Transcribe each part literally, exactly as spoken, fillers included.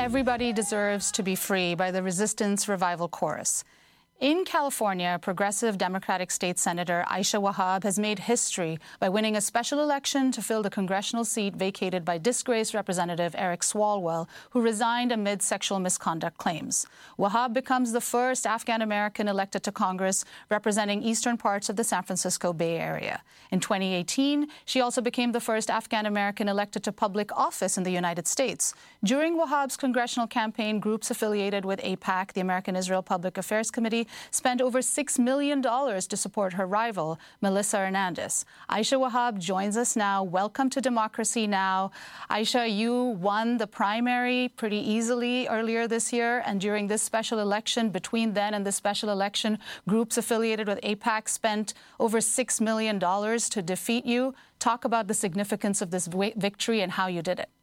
Everybody Deserves to Be Free by the Resistance Revival Chorus. In California, progressive Democratic State Senator Aisha Wahab has made history by winning a special election to fill the congressional seat vacated by disgraced Representative Eric Swalwell, who resigned amid sexual misconduct claims. Wahab becomes the first Afghan-American elected to Congress representing eastern parts of the San Francisco Bay Area. In twenty eighteen, she also became the first Afghan-American elected to public office in the United States. During Wahab's congressional campaign, groups affiliated with AIPAC, the American Israel Public Affairs Committee, spent over six million dollars to support her rival, Melissa Hernandez. Aisha Wahab joins us now. Welcome to Democracy Now! Aisha, you won the primary pretty easily earlier this year, and during this special election, between then and the special election, groups affiliated with AIPAC spent over six million dollars to defeat you. Talk about the significance of this victory and how you did it.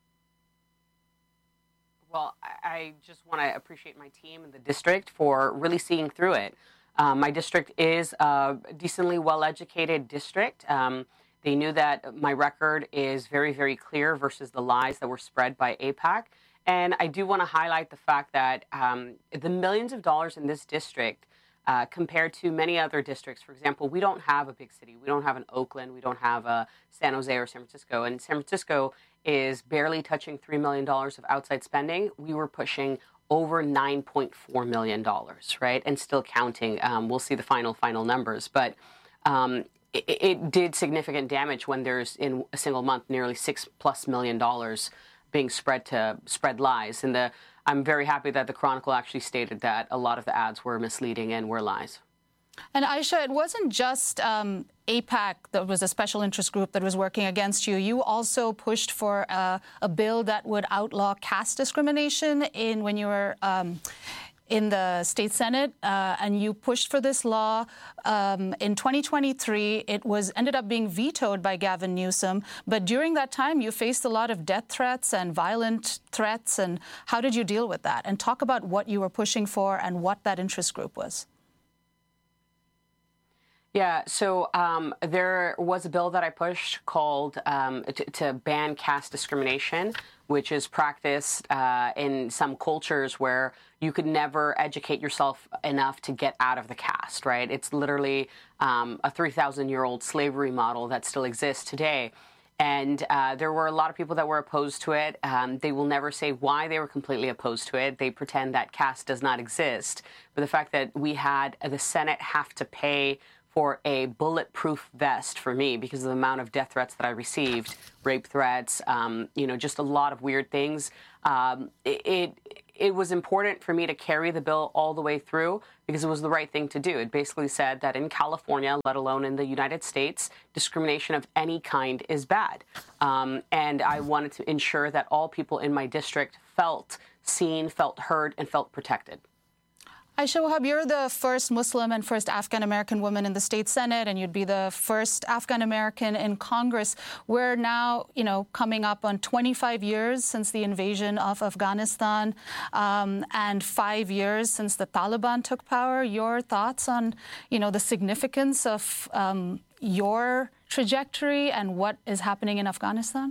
Well, I just want to appreciate my team and the district for really seeing through it. Um, my district is a decently well-educated district. Um, they knew that my record is very, very clear versus the lies that were spread by AIPAC. And I do want to highlight the fact that um, the millions of dollars in this district uh, compared to many other districts, for example, we don't have a big city. We don't have an Oakland. We don't have a San Jose or San Francisco. And San Francisco is barely touching three million dollars of outside spending. We were pushing over nine point four million dollars, right? And still counting. Um, we'll see the final, final numbers. But um, it, it did significant damage when there's, in a single month, nearly six plus million dollars being spread to spread lies. And the, I'm very happy that the Chronicle actually stated that a lot of the ads were misleading and were lies. And Aisha, it wasn't just um, AIPAC that was a special interest group that was working against you. You also pushed for uh, a bill that would outlaw caste discrimination in when you were um, in the state Senate, uh, and you pushed for this law. Um, in twenty twenty-three, it was ended up being vetoed by Gavin Newsom. But during that time, you faced a lot of death threats and violent threats. And how did you deal with that? And talk about what you were pushing for and what that interest group was. Yeah, so um, there was a bill that I pushed called um, to, to ban caste discrimination, which is practiced uh, in some cultures where you could never educate yourself enough to get out of the caste, right? It's literally um, a three thousand year old slavery model that still exists today. And uh, there were a lot of people that were opposed to it. Um, they will never say why they were completely opposed to it. They pretend that caste does not exist. But the fact that we had the Senate have to pay for a bulletproof vest for me because of the amount of death threats that I received, rape threats, um, you know, just a lot of weird things. Um, it, it it was important for me to carry the bill all the way through because it was the right thing to do. It basically said that in California, let alone in the United States, discrimination of any kind is bad. Um, and I wanted to ensure that all people in my district felt seen, felt heard, and felt protected. Aisha Wahab, you're the first Muslim and first Afghan-American woman in the state Senate, and you'd be the first Afghan-American in Congress. We're now, you know, coming up on twenty-five years since the invasion of Afghanistan um, and five years since the Taliban took power. Your thoughts on, you know, the significance of um, your trajectory and what is happening in Afghanistan?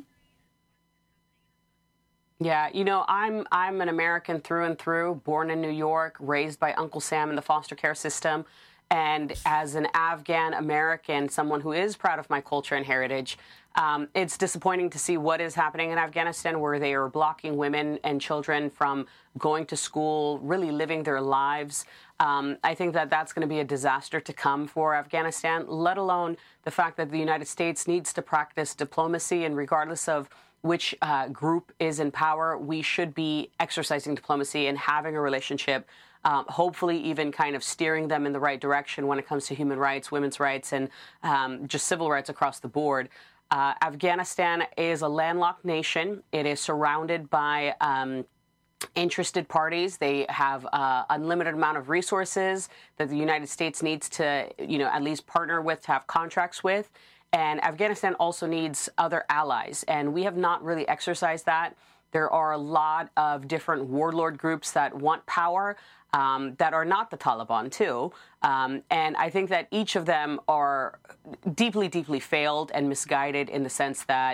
Yeah, you know, I'm I'm an American through and through, born in New York, raised by Uncle Sam in the foster care system. And as an Afghan American, someone who is proud of my culture and heritage, um, it's disappointing to see what is happening in Afghanistan, where they are blocking women and children from going to school, really living their lives. Um, I think that that's going to be a disaster to come for Afghanistan, let alone the fact that the United States needs to practice diplomacy, and regardless of which uh, group is in power, we should be exercising diplomacy and having a relationship, um, hopefully even kind of steering them in the right direction when it comes to human rights, women's rights, and um, just civil rights across the board. Uh, Afghanistan is a landlocked nation. It is surrounded by um, interested parties. They have uh, unlimited amount of resources that the United States needs to, you know, at least partner with, to have contracts with. And Afghanistan also needs other allies, and we have not really exercised that. There are a lot of different warlord groups that want power um, that are not the Taliban, too. Um, and I think that each of them are deeply, deeply failed and misguided in the sense that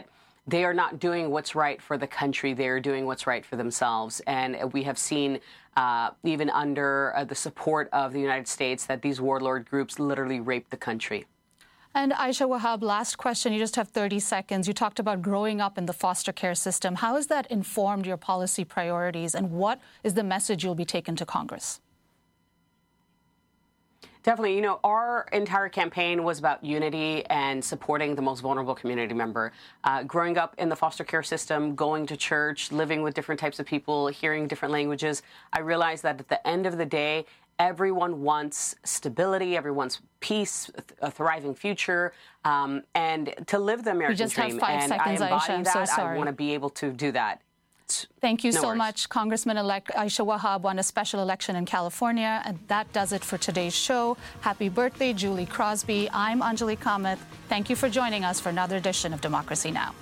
they are not doing what's right for the country. They are doing what's right for themselves. And we have seen, uh, even under uh, the support of the United States, that these warlord groups literally rape the country. And Aisha Wahab, last question. You just have thirty seconds. You talked about growing up in the foster care system. How has that informed your policy priorities, and what is the message you'll be taking to Congress? Definitely. You know, our entire campaign was about unity and supporting the most vulnerable community member. Uh, growing up in the foster care system, going to church, living with different types of people, hearing different languages, I realized that at the end of the day, everyone wants stability, everyone wants peace, a thriving future, um, and to live the American dream. You just dream. have five and seconds, I embody Aisha. I'm that. so sorry. I want to be able to do that. Thank you no so worries. much. Congressman-elect Aisha Wahab won a special election in California, and that does it for today's show. Happy birthday, Julie Crosby. I'm Anjali Kamath. Thank you for joining us for another edition of Democracy Now!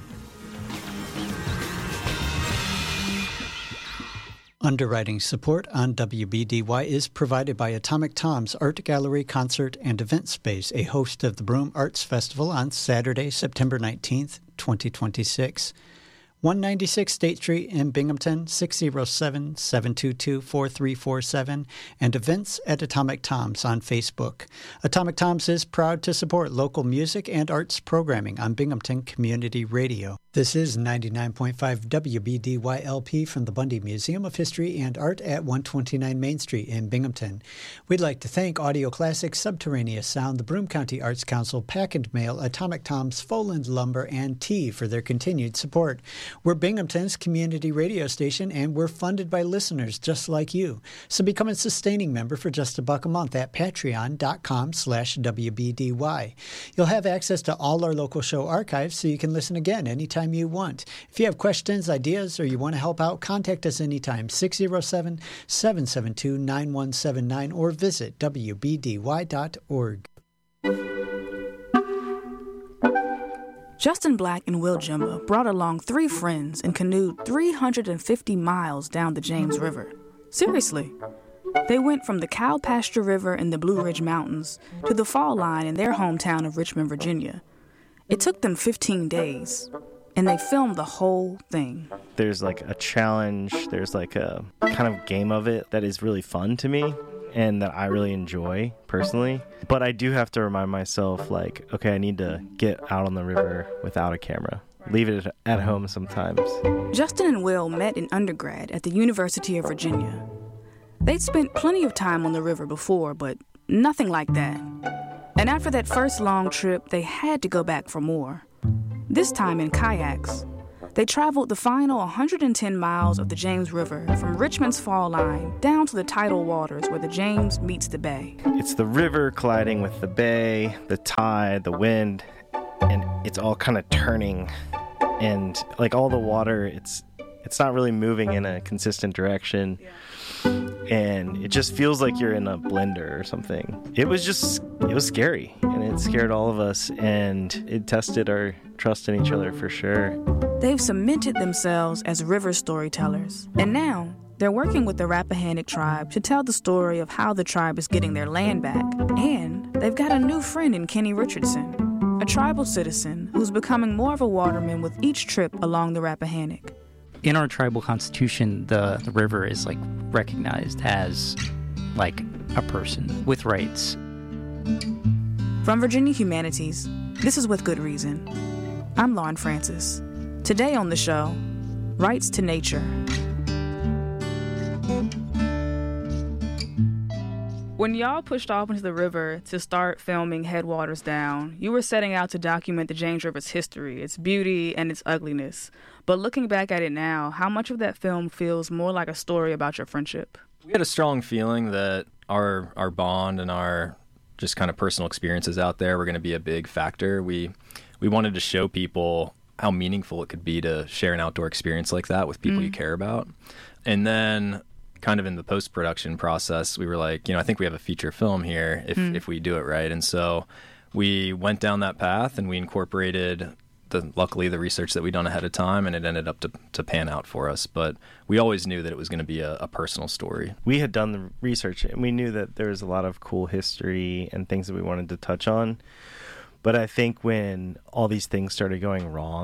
Underwriting support on W B D Y is provided by Atomic Tom's Art Gallery, Concert, and Event Space, a host of the Broome Arts Festival on Saturday, September nineteenth, twenty twenty-six. one ninety-six State Street in Binghamton, six oh seven, seven two two, four three four seven, and events at Atomic Tom's on Facebook. Atomic Tom's is proud to support local music and arts programming on Binghamton Community Radio. This is ninety-nine point five W B D Y L P from the Bundy Museum of History and Art at one twenty-nine Main Street in Binghamton. We'd like to thank Audio Classics, Subterraneous Sound, the Broome County Arts Council, Pack and Mail, Atomic Tom's, Foland Lumber, and Tea for their continued support. We're Binghamton's community radio station, and we're funded by listeners just like you. So become a sustaining member for just a buck a month at patreon.com slash WBDY. You'll have access to all our local show archives so you can listen again anytime you want. If you have questions, ideas, or you want to help out, contact us anytime, six oh seven, seven seven two, nine one seven nine, or visit W B D Y dot org. Justin Black and Will Jimba brought along three friends and canoed three hundred fifty miles down the James River. Seriously. They went from the Cow Pasture River in the Blue Ridge Mountains to the fall line in their hometown of Richmond, Virginia. It took them fifteen days, and they filmed the whole thing. There's like a challenge, there's like a kind of game of it that is really fun to me and that I really enjoy personally. But I do have to remind myself, like, okay, I need to get out on the river without a camera. Leave it at home sometimes. Justin and Will met in undergrad at the University of Virginia. They'd spent plenty of time on the river before, but nothing like that. And after that first long trip, they had to go back for more. This time in kayaks. They traveled the final one hundred ten miles of the James River from Richmond's fall line down to the tidal waters where the James meets the bay. It's the river colliding with the bay, the tide, the wind, and it's all kind of turning. And like all the water, it's it's not really moving in a consistent direction. And it just feels like you're in a blender or something. It was just, it was scary, and it scared all of us, and it tested our trust in each other for sure. They've cemented themselves as river storytellers, and now they're working with the Rappahannock tribe to tell the story of how the tribe is getting their land back. And they've got a new friend in Kenny Richardson, a tribal citizen who's becoming more of a waterman with each trip along the Rappahannock. In our tribal constitution, the, the river is like recognized as like a person with rights. From Virginia Humanities, this is With Good Reason. I'm Lauren Francis. Today on the show, Rights to Nature. When y'all pushed off into the river to start filming Headwaters Down, you were setting out to document the James River's history, its beauty, and its ugliness. But looking back at it now, how much of that film feels more like a story about your friendship? We had a strong feeling that our our bond and our just kind of personal experiences out there were going to be a big factor. We we wanted to show people how meaningful it could be to share an outdoor experience like that with people mm. you care about. And then kind of in the post-production process, we were like, you know, I think we have a feature film here if, mm. if we do it right. And so we went down that path and we incorporated the, luckily the research that we'd done ahead of time, and it ended up to, to pan out for us. But we always knew that it was going to be a, a personal story. We had done the research and we knew that there was a lot of cool history and things that we wanted to touch on. But I think when all these things started going wrong,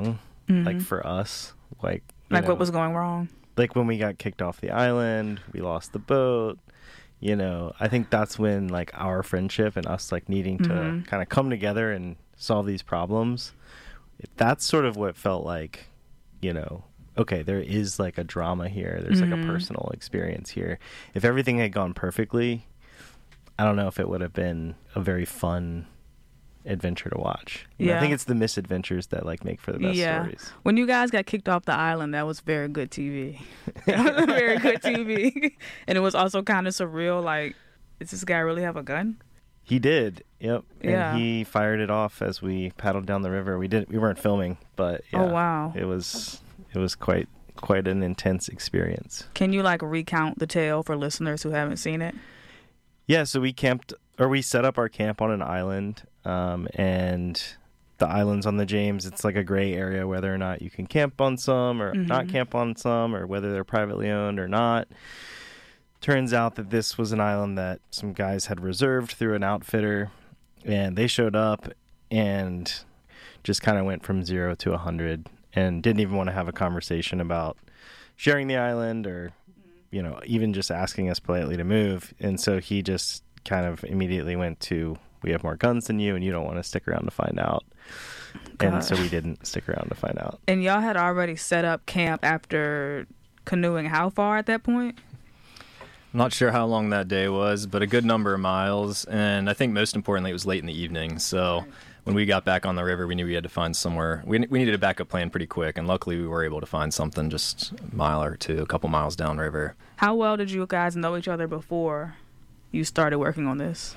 mm-hmm. like for us. Like, like know, what was going wrong? Like when we got kicked off the island, we lost the boat. You know, I think that's when like our friendship and us like needing to mm-hmm. kind of come together and solve these problems. That's sort of what felt like, you know, okay, there is like a drama here. There's mm-hmm. like a personal experience here. If everything had gone perfectly, I don't know if it would have been a very fun adventure to watch. You yeah. know, I think it's the misadventures that like make for the best yeah. stories. When you guys got kicked off the island, that was very good T V. Very good T V. And it was also kind of surreal. Like, does this guy really have a gun? He did. Yep. Yeah. And he fired it off as we paddled down the river. We didn't. We weren't filming, but yeah, oh wow, it was it was quite quite an intense experience. Can you like recount the tale for listeners who haven't seen it? Yeah. So we camped, or we set up our camp on an island, um, and the islands on the James. It's like a gray area whether or not you can camp on some or mm-hmm. not camp on some, or whether they're privately owned or not. Turns out that this was an island that some guys had reserved through an outfitter, and they showed up and just kind of went from zero to a hundred and didn't even want to have a conversation about sharing the island or, you know, even just asking us politely to move. And so he just kind of immediately went to, we have more guns than you and you don't want to stick around to find out. God. And so we didn't stick around to find out. And y'all had already set up camp after canoeing how far at that point? I'm not sure how long that day was, but a good number of miles. And I think most importantly, it was late in the evening. So when we got back on the river, we knew we had to find somewhere. We, we needed a backup plan pretty quick. And luckily, we were able to find something just a mile or two, a couple miles downriver. How well did you guys know each other before you started working on this?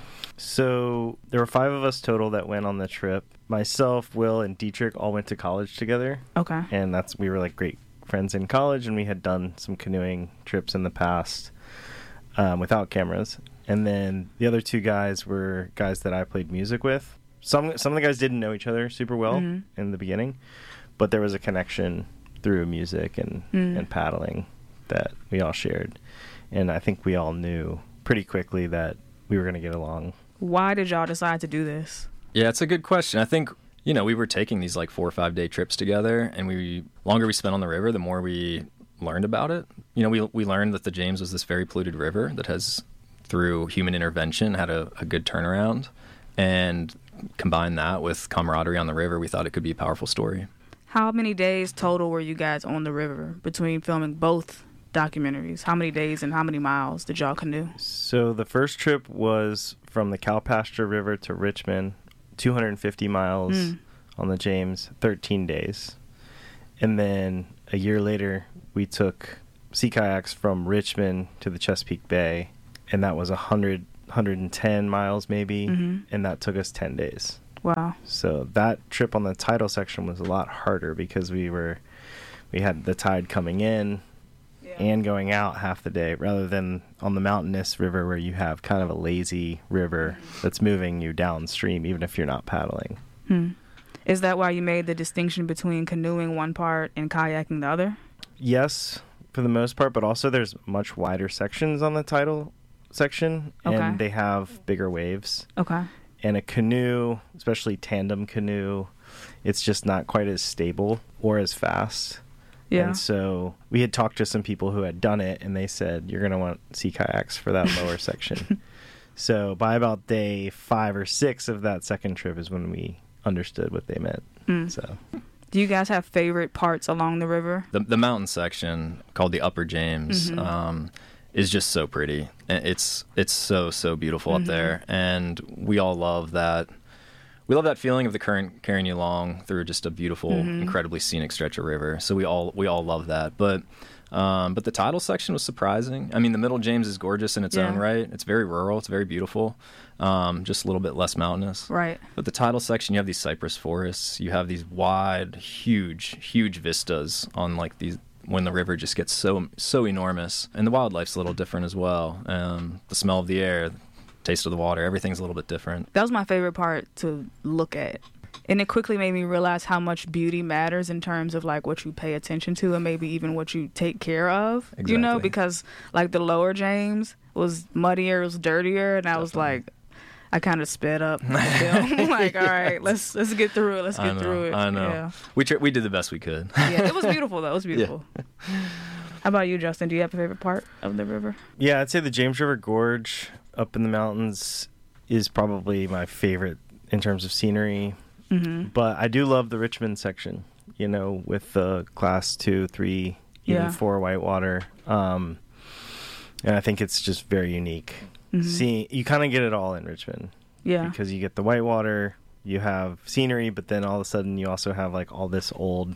So there were five of us total that went on the trip. Myself, Will, and Dietrich all went to college together. Okay. And that's we were like great friends in college, and we had done some canoeing trips in the past. Um, without cameras. And then the other two guys were guys that I played music with. Some some of the guys didn't know each other super well mm-hmm. in the beginning, but there was a connection through music and, mm. and paddling that we all shared. And I think we all knew pretty quickly that we were going to get along. Why did y'all decide to do this? Yeah, it's a good question. I think, you know, we were taking these like four or five day trips together, and we longer we spent on the river, the more we learned about it. You know, we we learned that the James was this very polluted river that has, through human intervention, had a, a good turnaround. And combine that with camaraderie on the river, we thought it could be a powerful story. How many days total were you guys on the river between filming both documentaries? How many days and how many miles did y'all canoe? So the first trip was from the Cowpasture River to Richmond, two hundred fifty miles mm. on the James, thirteen days. And then a year later, we took sea kayaks from Richmond to the Chesapeake Bay, and that was one hundred, one hundred ten miles maybe, mm-hmm. and that took us ten days. Wow. So that trip on the tidal section was a lot harder because we were, we had the tide coming in yeah. and going out half the day, rather than on the mountainous river where you have kind of a lazy river that's moving you downstream even if you're not paddling. Hmm. Is that why you made the distinction between canoeing one part and kayaking the other? Yes, for the most part, but also there's much wider sections on the tidal section, okay. and they have bigger waves. Okay. And a canoe, especially tandem canoe, it's just not quite as stable or as fast. Yeah. And so we had talked to some people who had done it, and they said, you're going to want sea kayaks for that lower section. So by about day five or six of that second trip is when we understood what they meant. Mm. So, do you guys have favorite parts along the river? The the mountain section called the Upper James mm-hmm. um, is just so pretty. It's it's so so beautiful mm-hmm. up there, and we all love that. We love that feeling of the current carrying you along through just a beautiful, mm-hmm. incredibly scenic stretch of river. So we all we all love that, but. Um, but the tidal section was surprising. I mean, the Middle James is gorgeous in its yeah. own right. It's very rural. It's very beautiful. Um, just a little bit less mountainous. Right. But the tidal section, you have these cypress forests. You have these wide, huge, huge vistas on like these when the river just gets so so enormous. And the wildlife's a little different as well. Um, the smell of the air, the taste of the water, everything's a little bit different. That was my favorite part to look at. And it quickly made me realize how much beauty matters in terms of like what you pay attention to and maybe even what you take care of. Exactly. You know, because like the lower James was muddier, it was dirtier, and I was like, I kind of sped up the film. Like, all right, let's let's get through it. Let's get I know, through it. I know. Yeah. We tr- we did the best we could. Yeah, it was beautiful though. It was beautiful. Yeah. How about you, Justin? Do you have a favorite part of the river? Yeah, I'd say the James River Gorge up in the mountains is probably my favorite in terms of scenery. Mm-hmm. But I do love the Richmond section, you know, with the class two, three, even yeah. four whitewater. Um, and I think it's just very unique. Mm-hmm. See, you kind of get it all in Richmond. Yeah. Because you get the whitewater, you have scenery, but then all of a sudden you also have like all this old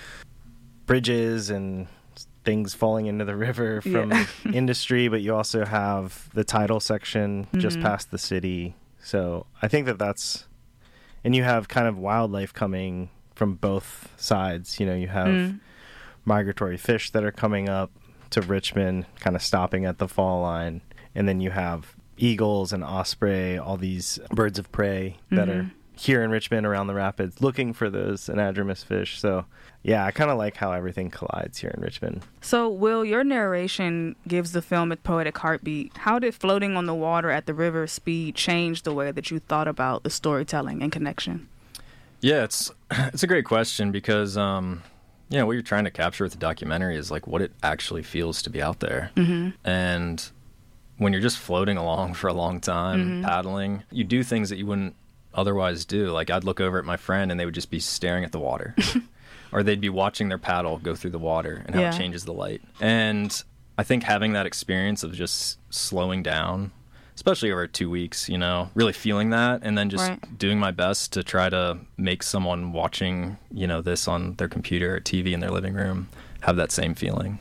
bridges and things falling into the river from yeah. industry, but you also have the tidal section mm-hmm. just past the city. So I think that that's, and you have kind of wildlife coming from both sides. You know, you have mm. migratory fish that are coming up to Richmond, kind of stopping at the fall line. And then you have eagles and osprey, all these birds of prey that mm-hmm. are here in Richmond around the rapids looking for those anadromous fish. So yeah, I kind of like how everything collides here in Richmond. So, Will, your narration gives the film its poetic heartbeat. How did floating on the water at the river speed change the way that you thought about the storytelling and connection? Yeah, it's it's a great question because, um, you know, what you're trying to capture with the documentary is like what it actually feels to be out there. Mm-hmm. And when you're just floating along for a long time, mm-hmm. paddling, you do things that you wouldn't otherwise do. Like I'd look over at my friend and they would just be staring at the water. Or they'd be watching their paddle go through the water and how yeah. it changes the light. And I think having that experience of just slowing down, especially over two weeks, you know, really feeling that and then just right. doing my best to try to make someone watching, you know, this on their computer or T V in their living room have that same feeling.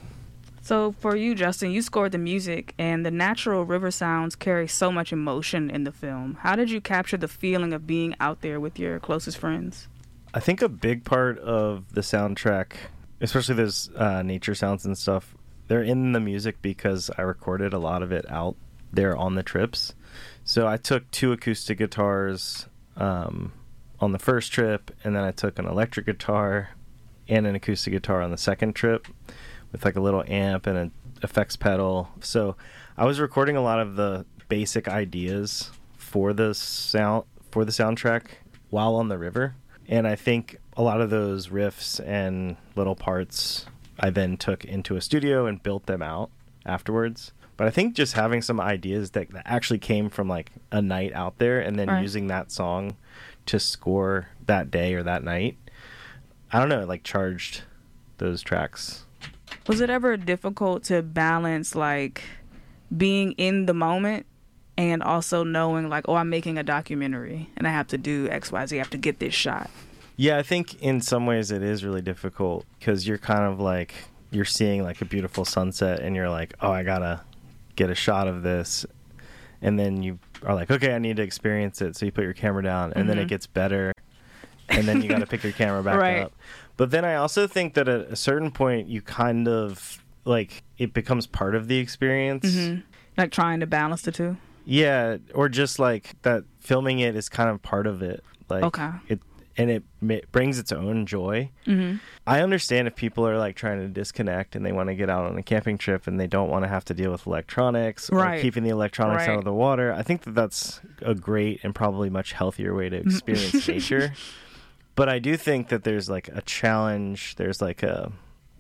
So for you, Justin, you scored the music, and the natural river sounds carry so much emotion in the film. How did you capture the feeling of being out there with your closest friends? I think a big part of the soundtrack, especially those uh, nature sounds and stuff, they're in the music because I recorded a lot of it out there on the trips. So I took two acoustic guitars um, on the first trip, and then I took an electric guitar and an acoustic guitar on the second trip with like a little amp and an effects pedal. So I was recording a lot of the basic ideas for the sound for the soundtrack while on the river. And I think a lot of those riffs and little parts I then took into a studio and built them out afterwards. But I think just having some ideas that, that actually came from like a night out there and then right. using that song to score that day or that night, I don't know, it like charged those tracks. Was it ever difficult to balance like being in the moment and also knowing like, oh, I'm making a documentary and I have to do X, Y, Z, I have to get this shot? Yeah, I think in some ways it is really difficult because you're kind of like, you're seeing like a beautiful sunset and you're like, oh, I gotta get a shot of this. And then you are like, okay, I need to experience it. So you put your camera down and mm-hmm. then it gets better. And then you got to pick your camera back right. up. But then I also think that at a certain point you kind of like it becomes part of the experience. Mm-hmm. Like trying to balance the two. Yeah, or just like that filming it is kind of part of it. Like okay. it and it ma- brings its own joy. Mm-hmm. I understand if people are like trying to disconnect and they want to get out on a camping trip and they don't want to have to deal with electronics right. or keeping the electronics right. out of the water. I think that that's a great and probably much healthier way to experience nature. But I do think that there's like a challenge. There's like a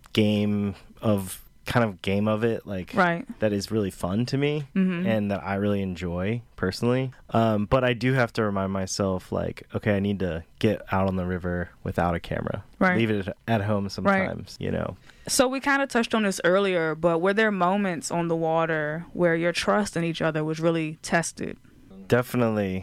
game of kind of game of it, like right. that is really fun to me mm-hmm. and that I really enjoy personally. Um, but I do have to remind myself, like, okay, I need to get out on the river without a camera. Right. Leave it at home sometimes, right. you know. So we kind of touched on this earlier, but were there moments on the water where your trust in each other was really tested? Definitely.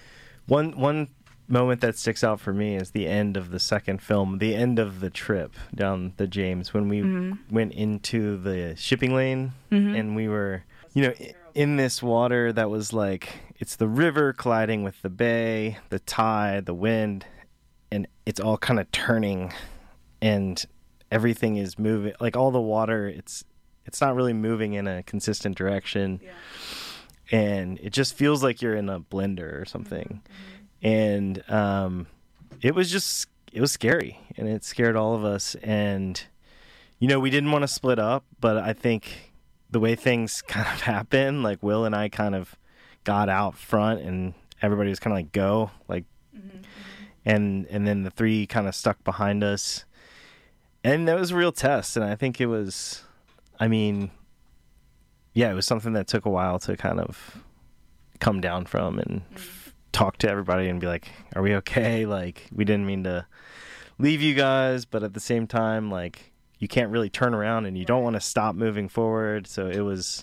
One one. moment that sticks out for me is the end of the second film, the end of the trip down the James, when we mm-hmm. went into the shipping lane mm-hmm. and we were, you know, in this water that was like, it's the river colliding with the bay, the tide, the wind, and it's all kind of turning and everything is moving, like all the water, it's it's not really moving in a consistent direction. Yeah. And it just feels like you're in a blender or something. Mm-hmm. And um, it was just, it was scary, and it scared all of us. And, you know, we didn't want to split up, but I think the way things kind of happened, like Will and I kind of got out front and everybody was kind of like, go, like, mm-hmm. and and then the three kind of stuck behind us. And that was a real test. And I think it was, I mean, yeah, it was something that took a while to kind of come down from and mm-hmm. f- talk to everybody and be like, are we okay? Like, we didn't mean to leave you guys, but at the same time, like, you can't really turn around and you don't want to stop moving forward. So it was,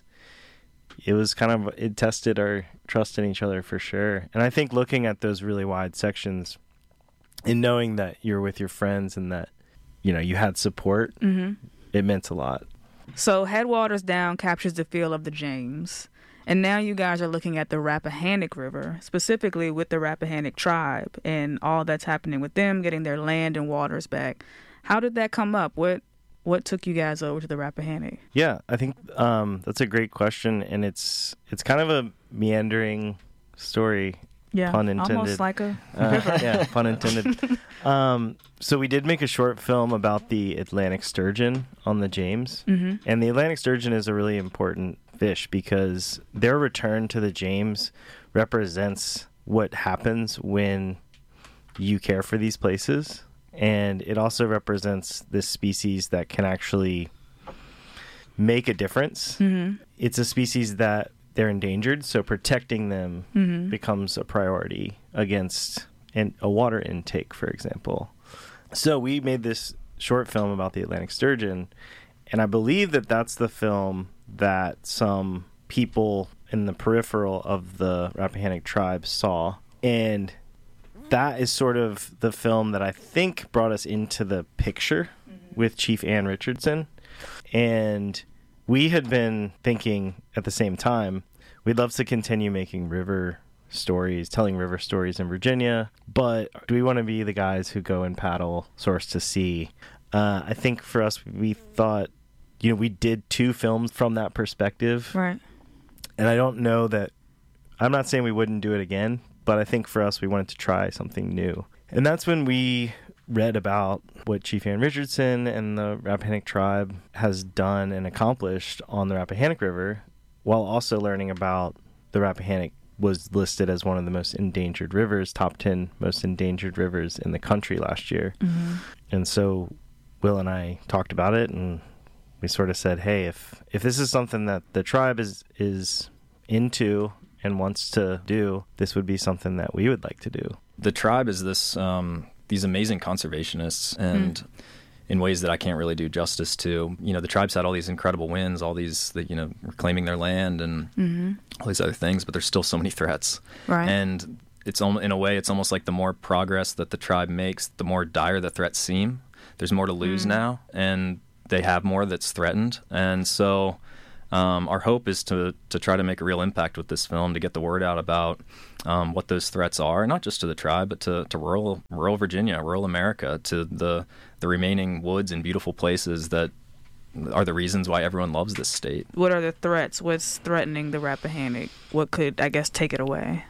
it was kind of, it tested our trust in each other for sure. And I think looking at those really wide sections and knowing that you're with your friends and that, you know, you had support, mm-hmm. it meant a lot. So Headwaters Down captures the feel of the James. And now you guys are looking at the Rappahannock River, specifically with the Rappahannock tribe and all that's happening with them, getting their land and waters back. How did that come up? What what took you guys over to the Rappahannock? Yeah, I think um, that's a great question. And it's it's kind of a meandering story. Yeah, pun intended. Almost like a uh, river. Yeah, pun intended. um, so we did make a short film about the Atlantic sturgeon on the James. Mm-hmm. And the Atlantic sturgeon is a really important fish because their return to the James represents what happens when you care for these places. And it also represents this species that can actually make a difference. Mm-hmm. It's a species that they're endangered, so protecting them mm-hmm. becomes a priority against an, a water intake, for example. So we made this short film about the Atlantic sturgeon, and I believe that that's the film that some people in the peripheral of the Rappahannock tribe saw. And that is sort of the film that I think brought us into the picture mm-hmm. with Chief Ann Richardson. And we had been thinking at the same time, we'd love to continue making river stories, telling river stories in Virginia, but do we want to be the guys who go and paddle source to sea? Uh, I think for us, we thought, you know, we did two films from that perspective. Right. And I don't know that, I'm not saying we wouldn't do it again, but I think for us, we wanted to try something new. And that's when we read about what Chief Ann Richardson and the Rappahannock tribe has done and accomplished on the Rappahannock River, while also learning about the Rappahannock was listed as one of the most endangered rivers, top ten most endangered rivers in the country last year. Mm-hmm. And so Will and I talked about it, and we sort of said, hey, if if this is something that the tribe is is into and wants to do, this would be something that we would like to do. The tribe is this um, these amazing conservationists, and mm. in ways that I can't really do justice to. You know, the tribe's had all these incredible wins, all these, that, you know, reclaiming their land and mm-hmm. all these other things, but there's still so many threats. Right. And it's in a way, it's almost like the more progress that the tribe makes, the more dire the threats seem. There's more to lose mm. now, and they have more that's threatened. And so um, our hope is to to try to make a real impact with this film, to get the word out about um, what those threats are, not just to the tribe, but to, to rural rural Virginia, rural America, to the the remaining woods and beautiful places that are the reasons why everyone loves this state. What are the threats? What's threatening the Rappahannock? What could, I guess, take it away?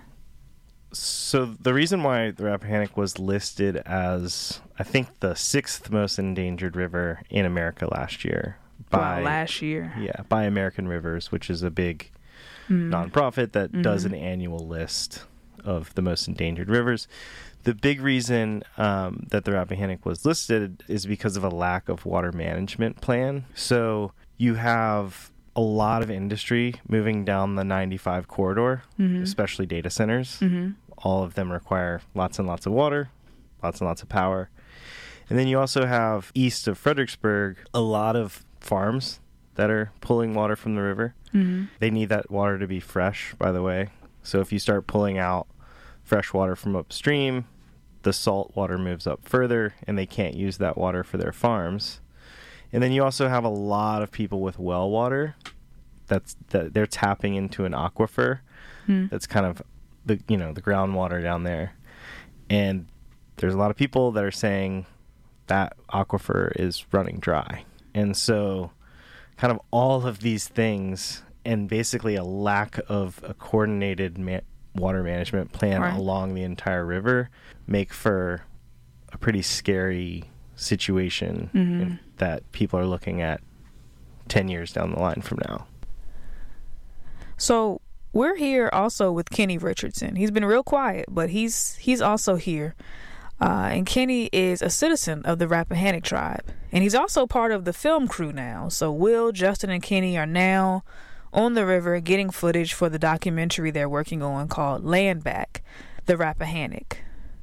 So the reason why the Rappahannock was listed as, I think, the sixth most endangered river in America last year. By, wow, last year. Yeah, by American Rivers, which is a big mm. nonprofit that mm-hmm. does an annual list of the most endangered rivers. The big reason um, that the Rappahannock was listed is because of a lack of water management plan. So you have a lot of industry moving down the ninety-five corridor, mm-hmm. especially data centers. Mm-hmm. All of them require lots and lots of water, lots and lots of power. And then you also have east of Fredericksburg, a lot of farms that are pulling water from the river. Mm-hmm. They need that water to be fresh, by the way. So if you start pulling out fresh water from upstream, the salt water moves up further, and they can't use that water for their farms. And then you also have a lot of people with well water that's that they're tapping into an aquifer mm. that's kind of the you know the groundwater down there. And there's a lot of people that are saying that aquifer is running dry. And so kind of all of these things, and basically a lack of a coordinated ma- water management plan right. along the entire river, make for a pretty scary situation mm-hmm. in, that people are looking at ten years down the line from now. So we're here also with Kenny Richardson. He's been real quiet, but he's he's also here. Uh, and Kenny is a citizen of the Rappahannock tribe. And he's also part of the film crew now. So Will, Justin, and Kenny are now on the river getting footage for the documentary they're working on called Land Back, the Rappahannock.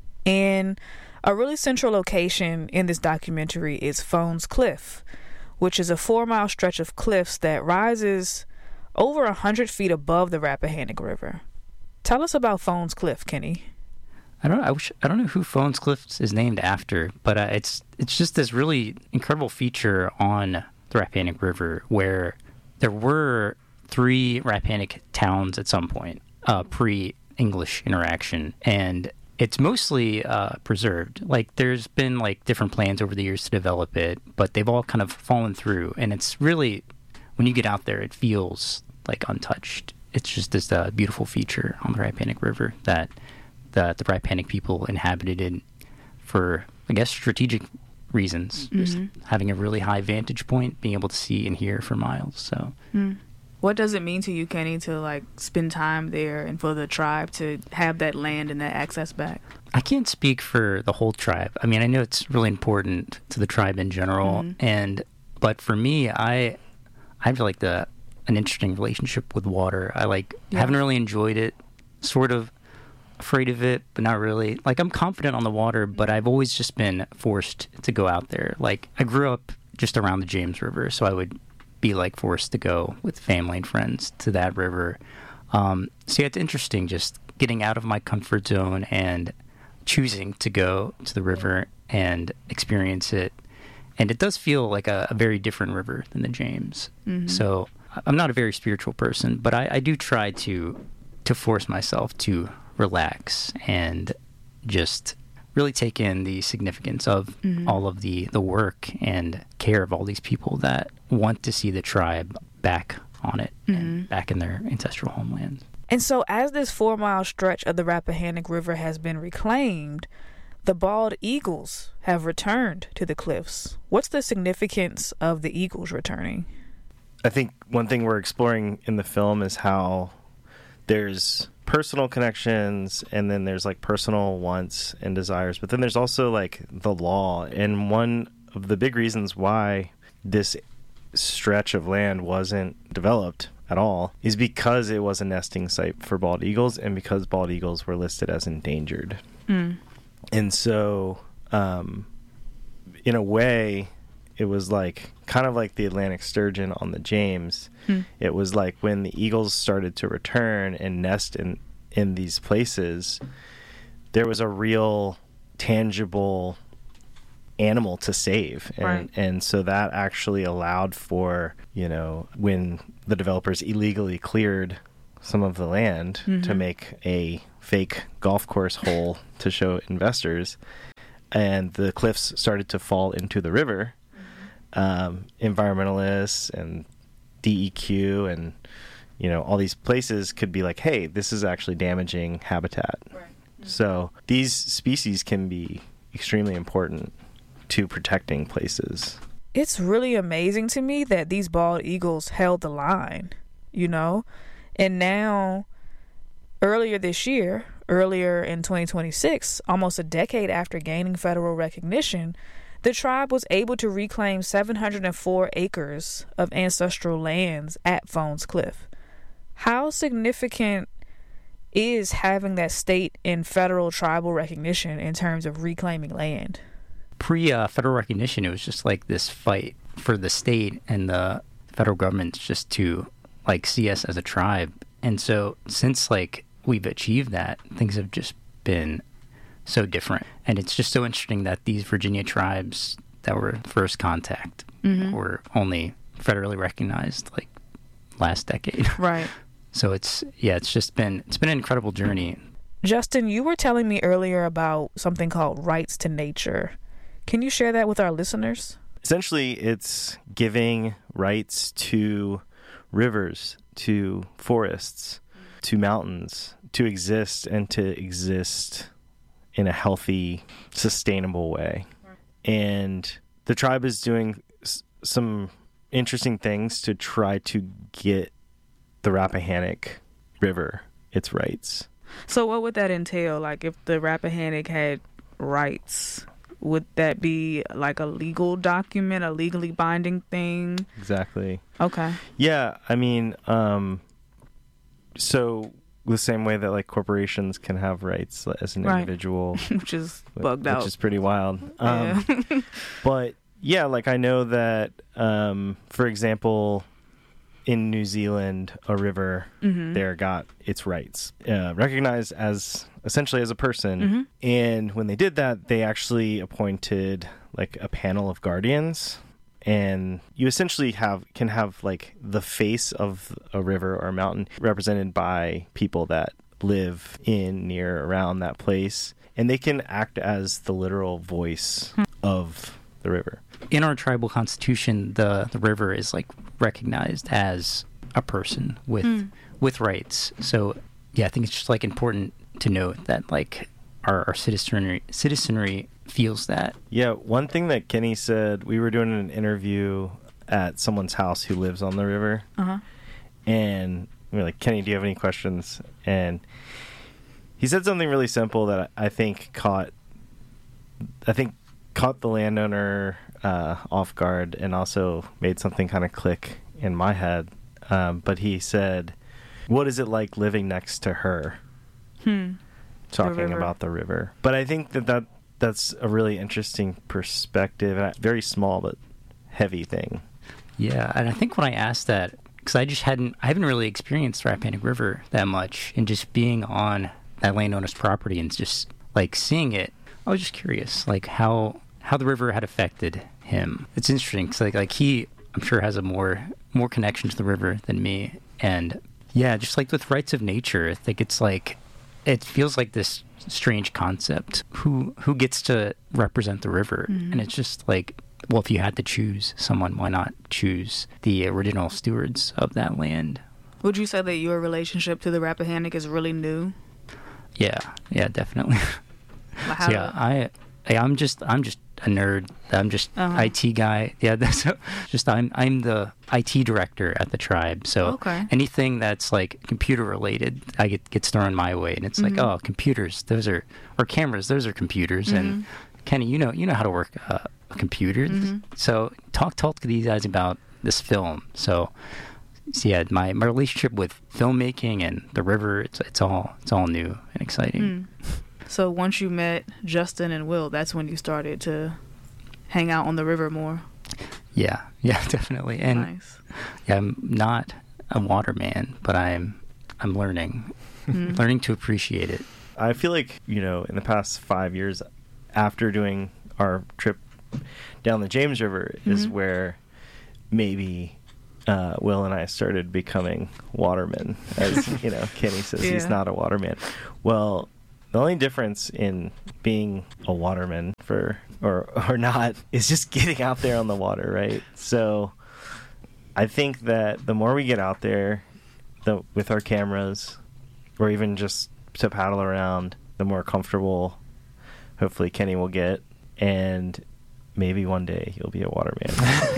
And a really central location in this documentary is Fones Cliff, which is a four-mile stretch of cliffs that rises over one hundred feet above the Rappahannock River. Tell us about Fones Cliff, Kenny. I don't know. I, wish, I don't know who Fones Cliff is named after, but uh, it's it's just this really incredible feature on the Rappahannock River where there were three Rappahannock towns at some point, uh, pre-English interaction, and it's mostly uh, preserved. Like, there's been, like, different plans over the years to develop it, but they've all kind of fallen through, and it's really, when you get out there, it feels, like, untouched. It's just this uh, beautiful feature on the Rappahannock River that the, the Rappahannock people inhabited it for, I guess, strategic reasons. Mm-hmm. Just having a really high vantage point, being able to see and hear for miles, so... Mm. What does it mean to you, Kenny, to, like, spend time there and for the tribe to have that land and that access back? I can't speak for the whole tribe. I mean, I know it's really important to the tribe in general, mm-hmm. and but for me, I I have, like, the an interesting relationship with water. I, like, yeah. haven't really enjoyed it, sort of afraid of it, but not really. Like, I'm confident on the water, but I've always just been forced to go out there. Like, I grew up just around the James River, so I would be like forced to go with family and friends to that river. Um, so yeah, it's interesting just getting out of my comfort zone and choosing to go to the river and experience it. And it does feel like a, a very different river than the James. Mm-hmm. So I'm not a very spiritual person, but I, I do try to to force myself to relax and just really take in the significance of mm-hmm. all of the, the work and care of all these people that want to see the tribe back on it mm-hmm. and back in their ancestral homelands. And so as this four-mile stretch of the Rappahannock River has been reclaimed, the bald eagles have returned to the cliffs. What's the significance of the eagles returning? I think one thing we're exploring in the film is how there's personal connections and then there's like personal wants and desires, but then there's also like the law. And one of the big reasons why this stretch of land wasn't developed at all is because it was a nesting site for bald eagles and because bald eagles were listed as endangered. Mm. And so um, in a way, it was like kind of like the Atlantic sturgeon on the James. Hmm. It was like when the eagles started to return and nest in, in these places, there was a real tangible animal to save. And, right. and so that actually allowed for, you know, when the developers illegally cleared some of the land mm-hmm. to make a fake golf course hole to show investors, and the cliffs started to fall into the river, Um, environmentalists and D E Q and, you know, all these places could be like, hey, this is actually damaging habitat. Right. Mm-hmm. So these species can be extremely important to protecting places. It's really amazing to me that these bald eagles held the line, you know, and now earlier this year, earlier in twenty twenty-six, almost a decade after gaining federal recognition, the tribe was able to reclaim seven hundred four acres of ancestral lands at Fones Cliff. How significant is having that state and federal tribal recognition in terms of reclaiming land? Pre-federal uh, recognition, it was just like this fight for the state and the federal government just to like see us as a tribe. And so since like we've achieved that, things have just been so different. And it's just so interesting that these Virginia tribes that were first contact mm-hmm. were only federally recognized like last decade. Right. So it's, yeah, it's just been, it's been an incredible journey. Justin, you were telling me earlier about something called Rights to Nature. Can you share that with our listeners? Essentially, it's giving rights to rivers, to forests, to mountains, to exist and to exist in a healthy, sustainable way. And the tribe is doing s- some interesting things to try to get the Rappahannock river its rights. So what would that entail? Like if the Rappahannock had rights, would that be like a legal document, a legally binding thing? Exactly. Okay. Yeah, I mean, um, so the same way that like corporations can have rights as an Right. individual, Which is bugged which out. is pretty wild. Um, Yeah. But yeah, like I know that, um, for example, in New Zealand, a river Mhm. there got its rights uh, recognized as essentially as a person. Mhm. And when they did that, they actually appointed like a panel of guardians. And you essentially have can have like the face of a river or a mountain represented by people that live in, near, around that place. And they can act as the literal voice of the river. In our tribal constitution, the, the river is like recognized as a person with Mm. with rights. So yeah, I think it's just like important to note that like our, our citizenry citizenry feels that. Yeah, one thing that Kenny said, we were doing an interview at someone's house who lives on the river. Uh-huh. And we were like, Kenny, do you have any questions? And he said something really simple that I think caught, I think caught the landowner uh, off guard and also made something kind of click in my head. Um, but he said, what is it like living next to her? Hmm. Talking river. about the river. But I think that, that that's a really interesting perspective, and a very small but heavy thing. Yeah, and I think when I asked that, because I just hadn't, I haven't really experienced Rappahannock River that much, and just being on that landowner's property and just like seeing it, I was just curious, like how how the river had affected him. It's interesting because like like he, I'm sure, has a more more connection to the river than me, and yeah, just like with rights of nature, I think it's like it feels like this strange concept. Who who gets to represent the river? Mhm. And it's just like, well, if you had to choose someone, why not choose the original stewards of that land? Would you say that your relationship to the Rappahannock is really new? Yeah, yeah, definitely. Like how- So yeah, I, I, I'm just, I'm just a nerd. I'm just Uh-huh. I T guy. Yeah, that's just I'm, I'm the I T director at the tribe. So Okay. anything that's like computer related, I get gets thrown my way, and it's Mhm. like, oh, computers, those are, or cameras, those are computers. And Kenny, you know, you know how to work uh, a computer. Mhm. So talk, talk to these guys about this film. So. So yeah, my, my relationship with filmmaking and the river, it's it's all it's all new and exciting. Mm. So once you met Justin and Will, that's when you started to hang out on the river more. Yeah, yeah, definitely. And Nice. yeah, I'm not a waterman, but I'm I'm learning, Mm. learning to appreciate it. I feel like, you know, in the past five years after doing our trip down the James River is Mhm. where maybe uh, Will and I started becoming watermen. As, you know, Kenny says he's Yeah. not a waterman. Well, the only difference in being a waterman for or or not is just getting out there on the water, right? So I think that the more we get out there the, with our cameras, or even just to paddle around, the more comfortable hopefully Kenny will get, and maybe one day he'll be a waterman.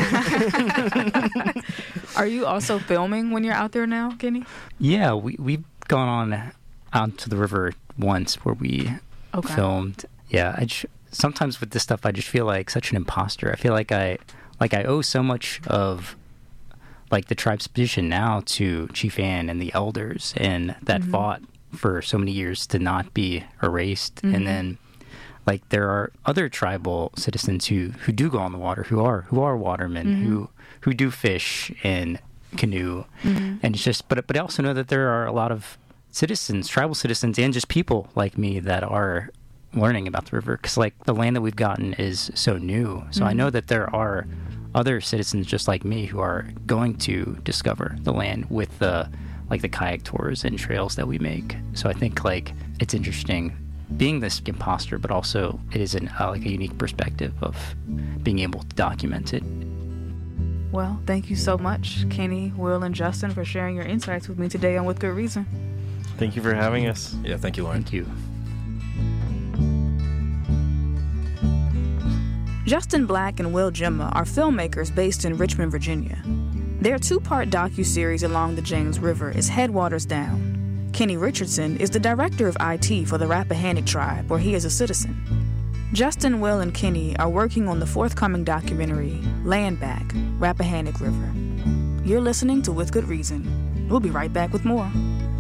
Are you also filming when you're out there now, Kenny? Yeah, we we've gone on out to the river once where we Okay. filmed. Yeah, I just, sometimes with this stuff I just feel like such an imposter. I feel like I like I owe so much of like the tribe's position now to Chief Ann and the elders, and that Mhm. fought for so many years to not be erased. Mhm. And then like there are other tribal citizens who, who do go on the water, who are who are watermen, Mhm. who who do fish and canoe. Mhm. And it's just but but I also know that there are a lot of citizens, tribal citizens, and just people like me that are learning about the river, because like the land that we've gotten is so new. So I Mhm. know that there are other citizens just like me who are going to discover the land with the like the kayak tours and trails that we make. So I think like it's interesting being this imposter, but also it is an uh, like a unique perspective of being able to document it. Well, thank you so much, Kenny, Will, and Justin, for sharing your insights with me today on With Good Reason. Thank you for having us. Yeah, thank you, Lauren. Thank you. Justin Black and Will Gemma are filmmakers based in Richmond, Virginia. Their two-part docuseries along the James River is Headwaters Down. Kenny Richardson is the director of I T for the Rappahannock tribe, where he is a citizen. Justin, Will, and Kenny are working on the forthcoming documentary, Land Back, Rappahannock River. You're listening to With Good Reason. We'll be right back with more.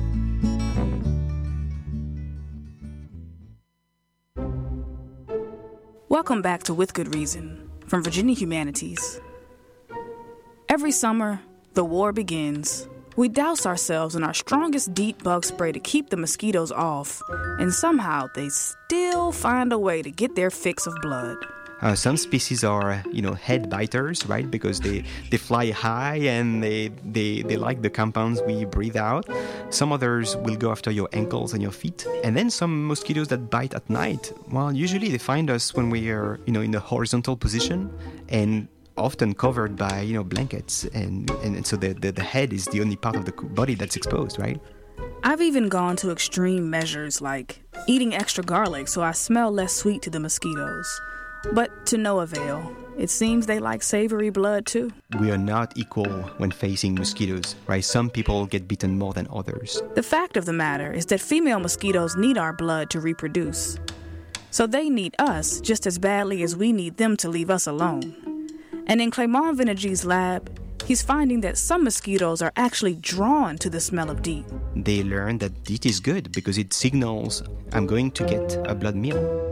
Welcome back to With Good Reason from Virginia Humanities. Every summer, the war begins. We douse ourselves in our strongest DEET bug spray to keep the mosquitoes off, and somehow they still find a way to get their fix of blood. Uh, some species are, you know, head biters, right? Because they, they fly high and they, they, they like the compounds we breathe out. Some others will go after your ankles and your feet. And then some mosquitoes that bite at night, well, usually they find us when we are, you know, in a horizontal position and often covered by, you know, blankets. And, and, and so the, the, the head is the only part of the body that's exposed, right? I've even gone to extreme measures like eating extra garlic so I smell less sweet to the mosquitoes. But to no avail. It seems they like savory blood too. We are not equal when facing mosquitoes, right? Some people get bitten more than others. The fact of the matter is that female mosquitoes need our blood to reproduce. So they need us just as badly as we need them to leave us alone. And in Clément Vénégy's lab, he's finding that some mosquitoes are actually drawn to the smell of DEET. They learn that DEET is good because it signals, I'm going to get a blood meal.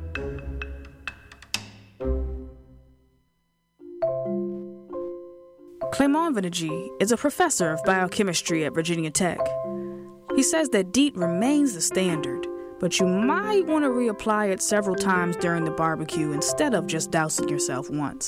Clément Vénégy is a professor of biochemistry at Virginia Tech. He says that DEET remains the standard, but you might want to reapply it several times during the barbecue instead of just dousing yourself once.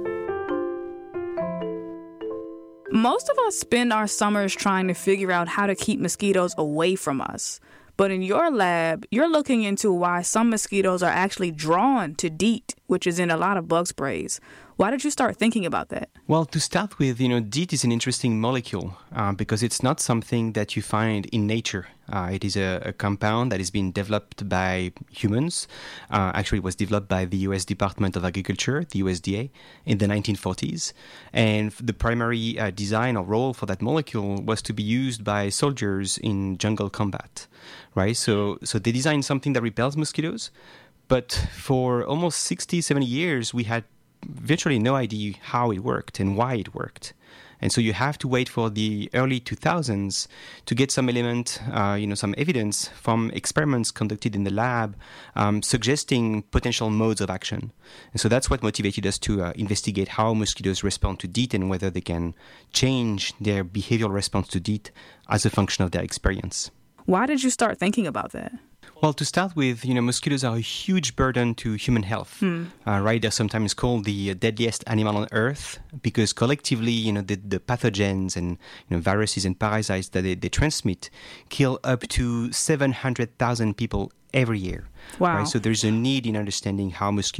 Most of us spend our summers trying to figure out how to keep mosquitoes away from us. But in your lab, you're looking into why some mosquitoes are actually drawn to DEET, which is in a lot of bug sprays. Why did you start thinking about that? Well, to start with, you know, DEET is an interesting molecule uh, because it's not something that you find in nature. Uh, it is a, a compound that has been developed by humans. Uh, actually, it was developed by the U S Department of Agriculture, the U S D A, in the nineteen forties. And the primary uh, design or role for that molecule was to be used by soldiers in jungle combat, right? So, so they designed something that repels mosquitoes. But for almost sixty, seventy years, we had virtually no idea how it worked and why it worked. And so you have to wait for the early two thousands to get some element, uh, you know, some evidence from experiments conducted in the lab um, suggesting potential modes of action. And so that's what motivated us to uh, investigate how mosquitoes respond to DEET and whether they can change their behavioral response to DEET as a function of their experience. Why did you start thinking about that? Well, to start with, you know, mosquitoes are a huge burden to human health, hmm. uh, right? They're sometimes called the deadliest animal on Earth because collectively, you know, the, the pathogens and, you know, viruses and parasites that they, they transmit kill up to seven hundred thousand people every year. Wow. Right? So there's a need in understanding how mosquitoes